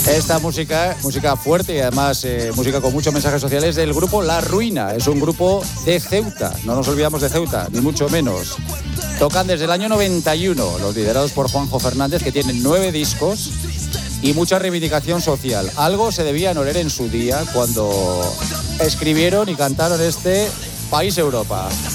Esta música fuerte y además música con muchos mensajes sociales del grupo La Ruina. Es un grupo de Ceuta, no nos olvidamos de Ceuta, ni mucho menos. Tocan desde el año 91, los liderados por Juanjo Fernández, que tienen 9 discos y mucha reivindicación social. Algo se debían oler en su día cuando escribieron y cantaron este País Europa.